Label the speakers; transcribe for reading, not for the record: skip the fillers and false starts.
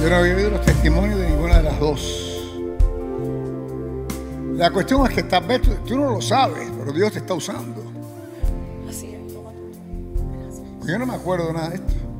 Speaker 1: Yo no había oído los testimonios de ninguna de las dos. La cuestión es que tal vez tú no lo sabes, pero Dios te está usando.
Speaker 2: Así es.
Speaker 1: Yo no me acuerdo nada de esto.